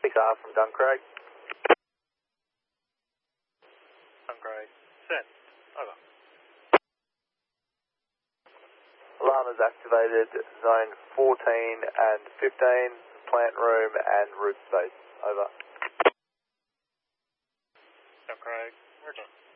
6R from Duncraig. Duncraig, send. Over. Alarm is activated, zone 14 and 15, plant room and roof space. Over. Duncraig, we're done.